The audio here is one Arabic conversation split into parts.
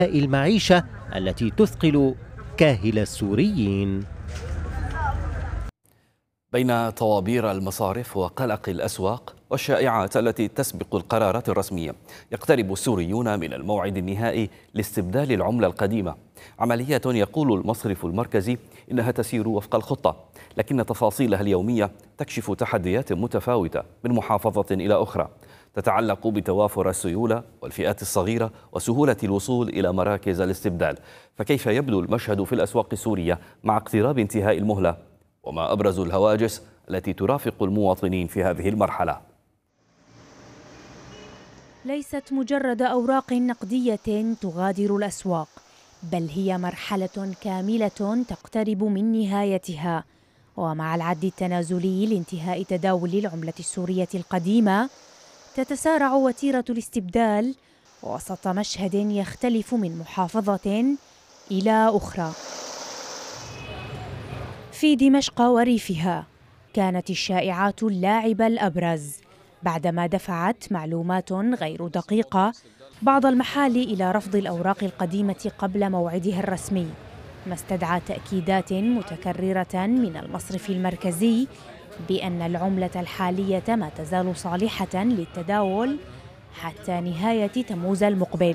المعيشة التي تثقل كاهل السوريين. بين طوابير المصارف وقلق الأسواق والشائعات التي تسبق القرارات الرسمية، يقترب السوريون من الموعد النهائي لاستبدال العملة القديمة. عملية يقول المصرف المركزي إنها تسير وفق الخطة، لكن تفاصيلها اليومية تكشف تحديات متفاوتة من محافظة إلى أخرى، تتعلق بتوافر السيولة والفئات الصغيرة وسهولة الوصول إلى مراكز الاستبدال. فكيف يبدو المشهد في الأسواق السورية مع اقتراب انتهاء المهلة؟ وما أبرز الهواجس التي ترافق المواطنين في هذه المرحلة؟ ليست مجرد أوراق نقدية تغادر الأسواق، بل هي مرحلة كاملة تقترب من نهايتها. ومع العد التنازلي لانتهاء تداول العملة السورية القديمة، تتسارع وتيرة الاستبدال وسط مشهد يختلف من محافظة إلى أخرى. في دمشق وريفها كانت الشائعات اللاعب الأبرز، بعدما دفعت معلومات غير دقيقة بعض المحال إلى رفض الأوراق القديمة قبل موعدها الرسمي، ما استدعى تأكيدات متكررة من المصرف المركزي بأن العملة الحالية ما تزال صالحة للتداول حتى نهاية تموز المقبل.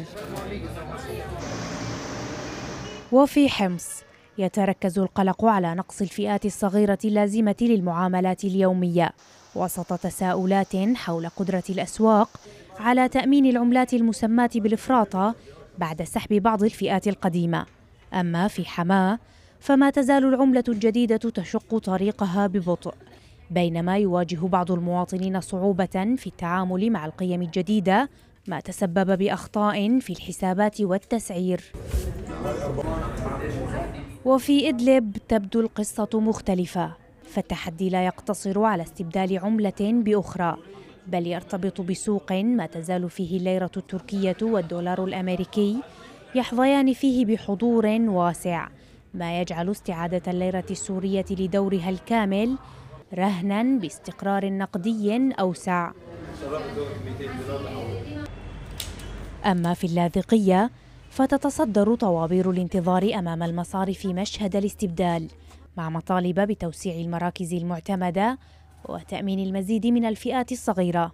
وفي حمص يتركز القلق على نقص الفئات الصغيرة اللازمة للمعاملات اليومية، وسط تساؤلات حول قدرة الأسواق على تأمين العملات المسماة بالإفراطة بعد سحب بعض الفئات القديمة. أما في حماة فما تزال العملة الجديدة تشق طريقها ببطء، بينما يواجه بعض المواطنين صعوبة في التعامل مع القيم الجديدة، ما تسبب بأخطاء في الحسابات والتسعير. وفي إدلب تبدو القصة مختلفة، فالتحدي لا يقتصر على استبدال عملة بأخرى، بل يرتبط بسوق ما تزال فيه الليرة التركية والدولار الأمريكي يحظيان فيه بحضور واسع، ما يجعل استعادة الليرة السورية لدورها الكامل رهنا باستقرار نقدي أوسع. أما في اللاذقية فتتصدر طوابير الانتظار أمام المصارف مشهد الاستبدال، مع مطالب بتوسيع المراكز المعتمدة وتأمين المزيد من الفئات الصغيرة.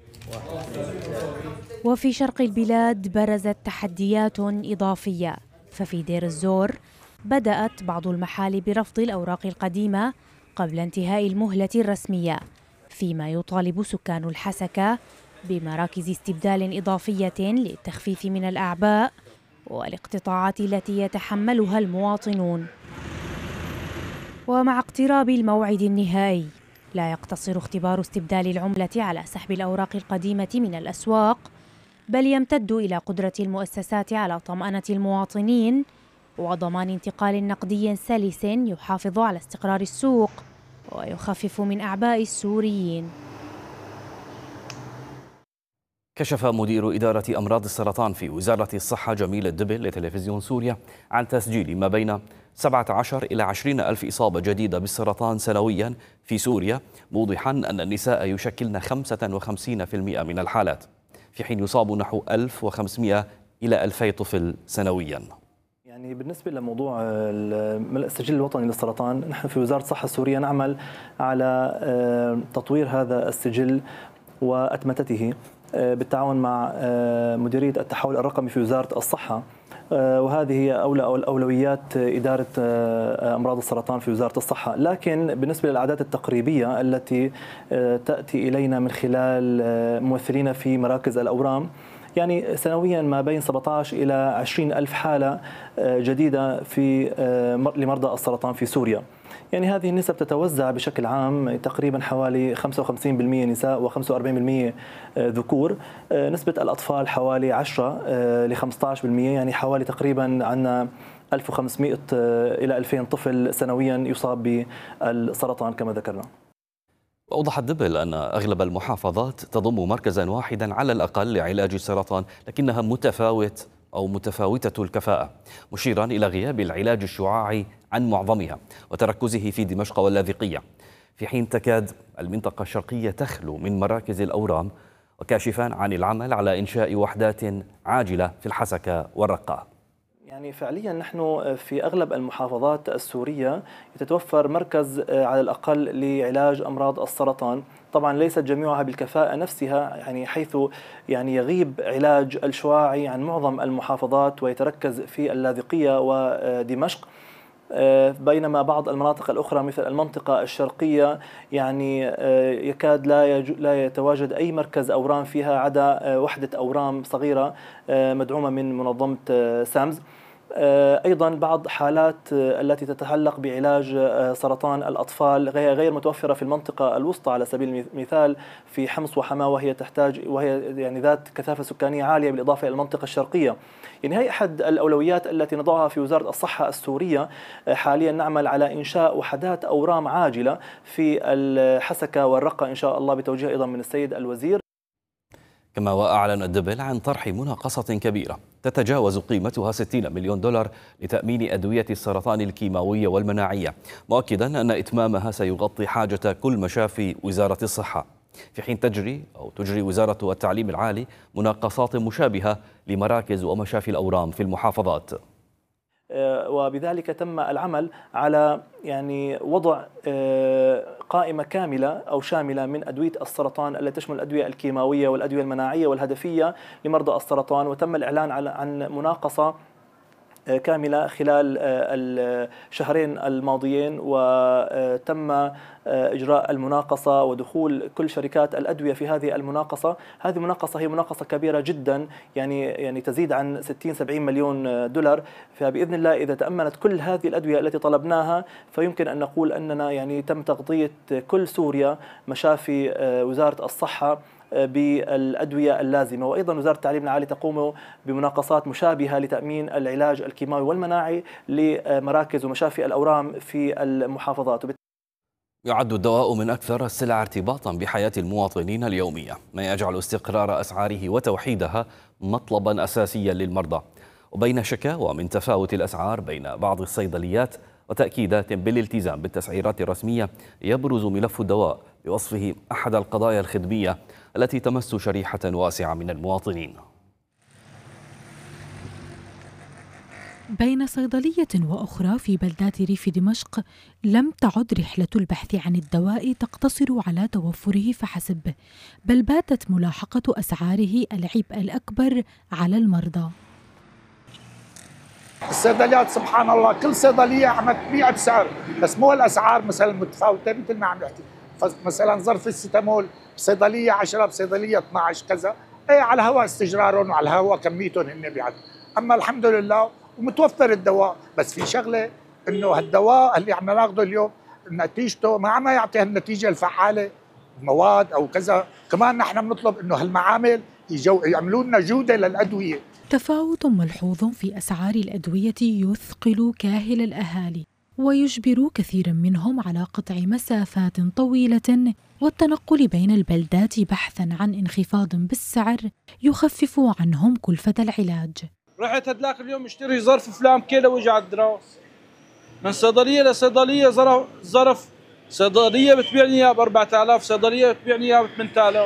وفي شرق البلاد برزت تحديات إضافية، ففي دير الزور بدأت بعض المحال برفض الأوراق القديمة قبل انتهاء المهلة الرسمية، فيما يطالب سكان الحسكة بمراكز استبدال إضافية للتخفيف من الأعباء والاقتطاعات التي يتحملها المواطنون. ومع اقتراب الموعد النهائي لا يقتصر اختبار استبدال العملة على سحب الأوراق القديمة من الأسواق، بل يمتد إلى قدرة المؤسسات على طمأنة المواطنين وضمان انتقال نقدي سلس يحافظ على استقرار السوق ويخفف من أعباء السوريين. كشف مدير إدارة أمراض السرطان في وزارة الصحة جميل الدبل لتلفزيون سوريا عن تسجيل ما بين 17 إلى 20 ألف إصابة جديدة بالسرطان سنويا في سوريا، موضحا أن النساء يشكلن 55% من الحالات، في حين يصاب نحو 1500 إلى 2000 طفل سنويا. يعني بالنسبة لموضوع السجل الوطني للسرطان، نحن في وزارة الصحة السورية نعمل على تطوير هذا السجل وأتمتته بالتعاون مع مديرية التحول الرقمي في وزارة الصحة، وهذه هي أولويات إدارة أمراض السرطان في وزارة الصحة. لكن بالنسبة للأعداد التقريبية التي تأتي إلينا من خلال ممثلين في مراكز الأورام، يعني سنويا ما بين 17 إلى 20 ألف حالة جديدة لمرضى السرطان في سوريا. يعني هذه النسب تتوزع بشكل عام تقريبا حوالي 55% نساء و45% ذكور. نسبة الأطفال حوالي 10 ل 15%، يعني حوالي تقريبا عندنا 1500 إلى 2000 طفل سنويا يصاب بالسرطان كما ذكرنا. أوضح الدبل أن أغلب المحافظات تضم مركزا واحدا على الأقل لعلاج السرطان، لكنها متفاوتة الكفاءة، مشيرا إلى غياب العلاج الشعاعي عن معظمها وتركزه في دمشق واللاذقية، في حين تكاد المنطقة الشرقية تخلو من مراكز الأورام، وكاشفا عن العمل على إنشاء وحدات عاجلة في الحسكة والرقة. يعني فعليا نحن في أغلب المحافظات السورية يتوفر مركز على الأقل لعلاج أمراض السرطان. طبعا ليست جميعها بالكفاءة نفسها، يعني حيث يعني يغيب علاج الشواعي عن معظم المحافظات ويتركز في اللاذقية ودمشق، بينما بعض المناطق الأخرى مثل المنطقة الشرقية يعني يكاد لا يتواجد أي مركز أورام فيها عدا وحدة أورام صغيرة مدعومة من منظمة سامز. أيضا بعض حالات التي تتعلق بعلاج سرطان الأطفال غير متوفرة في المنطقة الوسطى على سبيل المثال في حمص وحماة، وهي يعني ذات كثافة سكانية عالية بالإضافة إلى المنطقة الشرقية. يعني هي أحد الأولويات التي نضعها في وزارة الصحة السورية. حاليا نعمل على إنشاء وحدات أورام عاجلة في الحسكة والرقة إن شاء الله بتوجيه أيضا من السيد الوزير. كما وأعلن الدبل عن طرح مناقصة كبيرة تتجاوز قيمتها 60 مليون دولار لتأمين أدوية السرطان الكيماوية والمناعية، مؤكدا أن إتمامها سيغطي حاجة كل مشافي وزارة الصحة، في حين تجري وزارة التعليم العالي مناقصات مشابهة لمراكز ومشافي الأورام في المحافظات. وبذلك تم العمل على يعني وضع قائمة كاملة أو شاملة من أدوية السرطان التي تشمل الأدوية الكيماوية والأدوية المناعية والهدفية لمرضى السرطان، وتم الإعلان عن مناقصة كاملة خلال الشهرين الماضيين، وتم إجراء المناقصة ودخول كل شركات الأدوية في هذه المناقصة. هذه المناقصة هي مناقصة كبيرة جدا، يعني تزيد عن 60-70 مليون دولار. فبإذن الله إذا تأمنت كل هذه الأدوية التي طلبناها فيمكن أن نقول أننا يعني تم تغطية كل سوريا مشافي وزارة الصحة بالأدوية اللازمة. وأيضا وزارة التعليم العالي تقوم بمناقصات مشابهة لتأمين العلاج الكيماوي والمناعي لمراكز ومشافي الأورام في المحافظات. يعد الدواء من أكثر السلع ارتباطا بحياة المواطنين اليومية، ما يجعل استقرار أسعاره وتوحيدها مطلبا أساسيا للمرضى. وبين شكاوى من تفاوت الأسعار بين بعض الصيدليات وتأكيدات بالالتزام بالتسعيرات الرسمية، يبرز ملف الدواء بوصفه أحد القضايا الخدمية التي تمس شريحة واسعة من المواطنين. بين صيدلية وأخرى في بلدات ريف دمشق لم تعد رحلة البحث عن الدواء تقتصر على توفره فحسب، بل باتت ملاحقة أسعاره العبء الأكبر على المرضى. الصيدليات سبحان الله كل صيدلية عم تبيع بسعر، بس مو الأسعار مثلا متفاوتة مثل ما عم نحكي. مثلا ظرف الستامول بصيدلية 10 بصيدلية 12 كذا، على هوا استجرارهم وعلى هوا كميتهم هن بيعد. أما الحمد لله ومتوفر الدواء، بس في شغله انه هالدواء اللي عم ناخذه اليوم نتيجته ما عم يعطي هالنتيجه الفعاله، مواد او كذا. كمان نحن بنطلب انه هالمعامل يعملوا لنا جوده للادويه. تفاوت ملحوظ في اسعار الادويه يثقل كاهل الاهالي ويجبر كثيرا منهم على قطع مسافات طويله والتنقل بين البلدات بحثا عن انخفاض بالسعر يخفف عنهم كلفه العلاج. رحت هدلاك اليوم اشتري ظرف فلان كيلو وجع الدراس من صيدليه لصيدليه، ظرف صيدليه بتبيعني اياه ب 4000، صيدليه بتبيعني اياه ب 8000.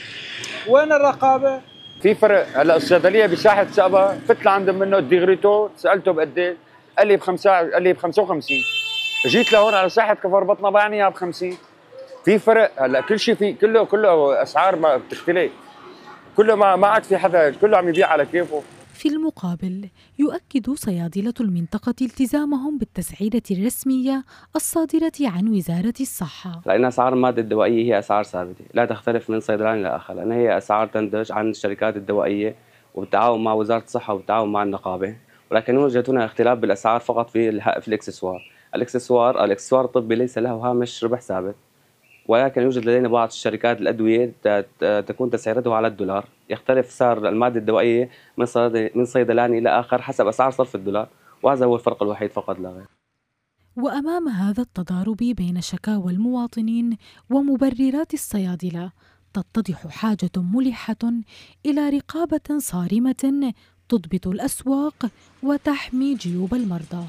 وين الرقابه؟ في فرق. هلا الصيدليه بساحه سقبه فت لعند منه ديغريتو، سالته بقد ايه؟ قال لي قال لي ب 55. جيت لهون على ساحه كفر بطنه بعني اياها ب 50. في فرق. هلا كل شيء في كله اسعار ما بتختلف، كله ما عاد في حدا، كله عم يبيع على كيفه. في المقابل يؤكد صيادلة المنطقة التزامهم بالتسعيرة الرسمية الصادرة عن وزارة الصحة. لأن أسعار المادة الدوائية هي أسعار ثابتة لا تختلف من صيدلاني لآخر، لأن هي أسعار تندرج عن الشركات الدوائية وبالتعاون مع وزارة الصحة وبالتعاون مع النقابة، ولكن يوجد هنا اختلاف بالأسعار فقط في الإكسسوار. الإكسسوار الطبي ليس له هامش ربح ثابت، ولكن يوجد لدينا بعض الشركات الأدوية تكون تسعيرتها على الدولار، يختلف سعر المادة الدوائية من صيدلاني إلى آخر حسب أسعار صرف الدولار، وهذا هو الفرق الوحيد فقط لا غير. وأمام هذا التضارب بين شكاوى المواطنين ومبررات الصيادلة تتضح حاجة ملحة إلى رقابة صارمة تضبط الأسواق وتحمي جيوب المرضى.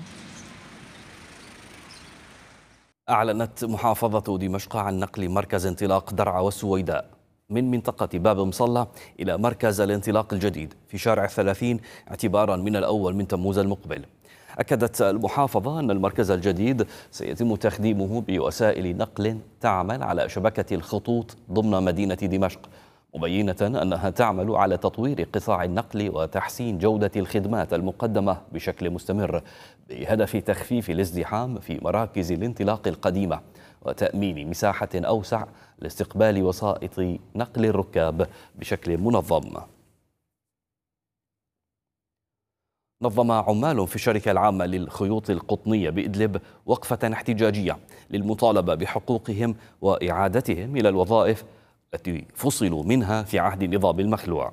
أعلنت محافظة دمشق عن نقل مركز انطلاق درعا والسويداء من منطقة باب مصلى إلى مركز الانطلاق الجديد في شارع 30 اعتبارا من الأول من تموز المقبل. أكدت المحافظة أن المركز الجديد سيتم تخديمه بوسائل نقل تعمل على شبكة الخطوط ضمن مدينة دمشق، مبينة أنها تعمل على تطوير قطاع النقل وتحسين جودة الخدمات المقدمة بشكل مستمر بهدف تخفيف الازدحام في مراكز الانطلاق القديمة وتأمين مساحة أوسع لاستقبال وسائط نقل الركاب بشكل منظم. نظم عمال في الشركة العامة للخيوط القطنية بإدلب وقفة احتجاجية للمطالبة بحقوقهم وإعادتهم إلى الوظائف التي فصلوا منها في عهد النظام المخلوع.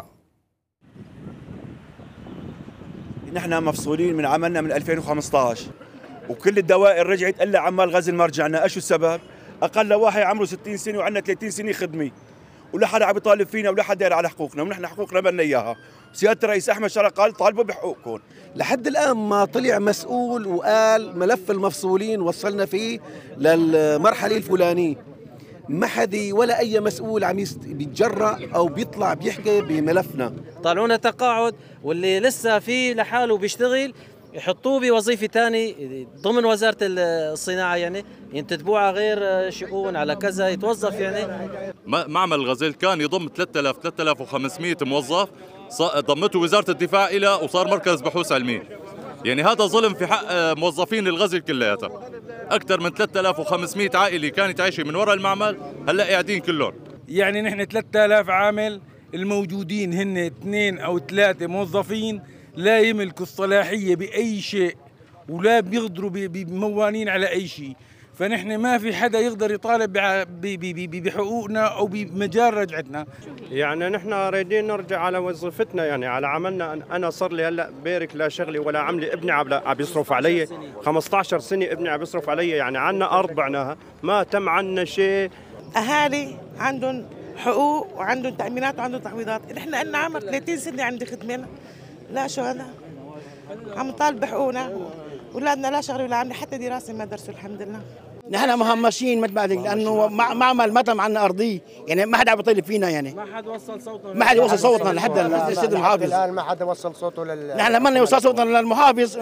نحن مفصولين من عملنا من 2015 وكل الدوائر رجعت إلا عمال غزل ما رجعنا. إيش السبب؟ أقل واحد عمره 60 سنة وعندنا 30 سنة خدمة، ولا حدا عم يطالب فينا ولا حدا داير على حقوقنا، ونحن حقوقنا بدنا إياها. سيادة الرئيس أحمد شرع قال طالبوا بحقوقكم. لحد الآن ما طلع مسؤول وقال ملف المفصولين وصلنا فيه للمرحلة الفلانية. ما حدا ولا أي مسؤول عم بيتجرأ أو بيطلع بيحكي بملفنا. طالعونا تقاعد، واللي لسه فيه لحاله بيشتغل يحطوه بوظيفة ثانية ضمن وزارة الصناعة، يعني ينتدبوه على غير شؤون على كذا يتوظف. يعني معمل الغزل كان يضم 3500 موظف، ضمته وزارة الدفاع إلى وصار مركز بحوث علمية. يعني هذا ظلم في حق موظفين الغزل كلياتها. أكثر من 3500 عائلة كانت عايشة من وراء المعمل هلا قاعدين كلهم. يعني نحن 3000 عامل، الموجودين هن 2 أو 3 موظفين لا يملكوا الصلاحية بأي شيء ولا بيقدروا بموانين على أي شيء. فنحن ما في حدا يقدر يطالب بحقوقنا أو بمجال رجعتنا. يعني نحن رايدين نرجع على وظيفتنا، يعني على عملنا. أنا صار لي هلا بارك لا شغلي ولا عملي، ابني عم يصرف علي 15 سنة، ابني عم يصرف علي. يعني عنا أرض بعناها، ما تم عنا شيء. أهالي عندهم حقوق وعندهم تأمينات وعندهم تعويضات. نحن قلنا عمر 30 سنة عندي خدمنا، لا شو هذا، عم نطالب بحقوقنا. أولادنا لا شغل ولا عملي، حتى دراسة ما درسوا الحمد لله. نحن مهمشين مثل بعدك، لأنه معمل ما تم عنا أرضية، يعني ما حدا عم يطالب فينا. يعني ما حدا وصل صوتنا، ما حدا يوصل صوتنا لحد السيد المحافظ. الآن ما حدا وصل صوته نحن لما يوصل صوتنا للمحافظ.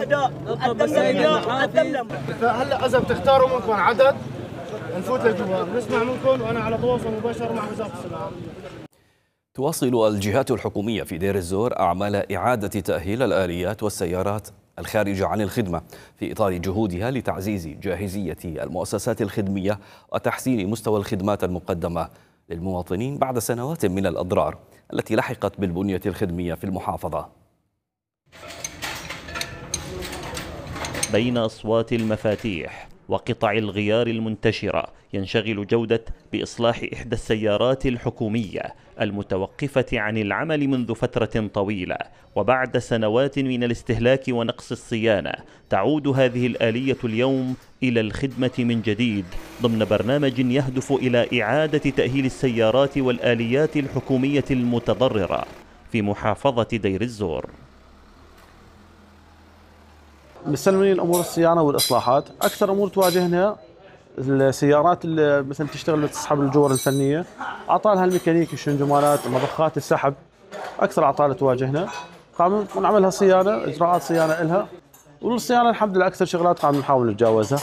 هلا إذا بتختاروا منكم عدد نفوت لجوا نسمع منكم، وأنا على تواصل مباشر مع وزارة الصناعة. تواصل الجهات الحكومية في دير الزور أعمال إعادة تأهيل الآليات والسيارات الخارجة عن الخدمة في إطار جهودها لتعزيز جاهزية المؤسسات الخدمية وتحسين مستوى الخدمات المقدمة للمواطنين بعد سنوات من الأضرار التي لحقت بالبنية الخدمية في المحافظة. بين أصوات المفاتيح وقطع الغيار المنتشرة ينشغل جودة بإصلاح إحدى السيارات الحكومية المتوقفة عن العمل منذ فترة طويلة، وبعد سنوات من الاستهلاك ونقص الصيانة تعود هذه الآلية اليوم إلى الخدمة من جديد ضمن برنامج يهدف إلى إعادة تأهيل السيارات والآليات الحكومية المتضررة في محافظة دير الزور. مستلمين امور الصيانه والاصلاحات. اكثر امور تواجهنا السيارات اللي مثلا تشتغل وتسحب الجور الفنيه، اعطالها الميكانيكي، الشنجمالات، مضخات السحب، اكثر اعطال تواجهنا. قام نعملها صيانه، اجراءات صيانه لها، والصيانه الحمد لله اكثر شغلات قام نحاول نتجاوزها.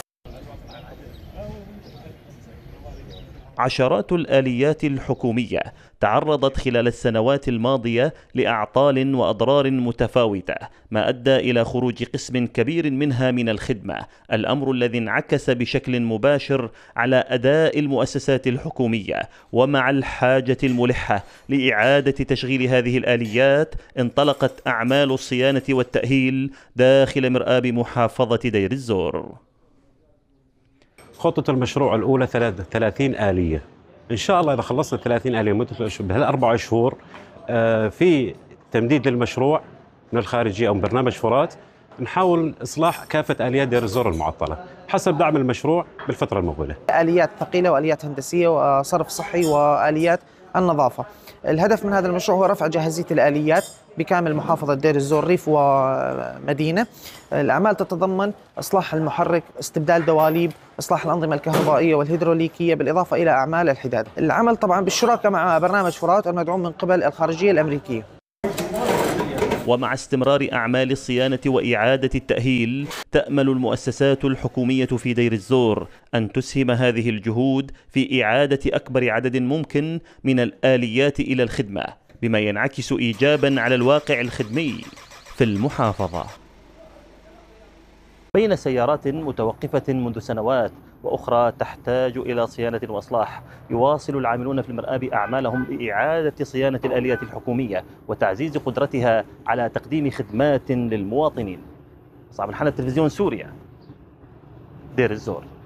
عشرات الآليات الحكومية تعرضت خلال السنوات الماضية لأعطال وأضرار متفاوتة، ما أدى إلى خروج قسم كبير منها من الخدمة، الأمر الذي انعكس بشكل مباشر على أداء المؤسسات الحكومية. ومع الحاجة الملحة لإعادة تشغيل هذه الآليات انطلقت أعمال الصيانة والتأهيل داخل مرآب محافظة دير الزور. خطة المشروع الأولى 30 آلية. إن شاء الله إذا خلصنا 30 آلية مدة بهال4 شهور في تمديد للمشروع من الخارجية أو من برنامج فرات، نحاول إصلاح كافة آليات دير الزور المعطلة حسب دعم المشروع بالفترة المقبلة. آليات ثقيلة وآليات هندسية وصرف صحي وآليات النظافة. الهدف من هذا المشروع هو رفع جاهزية الآليات بكامل محافظة دير الزور ريف ومدينة. الأعمال تتضمن إصلاح المحرك، استبدال دواليب، إصلاح الأنظمة الكهربائية والهيدروليكية، بالإضافة إلى أعمال الحداد. العمل طبعا بالشراكة مع برنامج فرات المدعوم من قبل الخارجية الأمريكية. ومع استمرار أعمال الصيانة وإعادة التأهيل، تأمل المؤسسات الحكومية في دير الزور أن تسهم هذه الجهود في إعادة أكبر عدد ممكن من الآليات إلى الخدمة، بما ينعكس إيجابا على الواقع الخدمي في المحافظة. بين سيارات متوقفة منذ سنوات وأخرى تحتاج إلى صيانة وإصلاح، يواصل العاملون في المرآب أعمالهم لإعادة صيانة الآليات الحكومية وتعزيز قدرتها على تقديم خدمات للمواطنين. صعب الحالة، تلفزيون سوريا، دير الزور.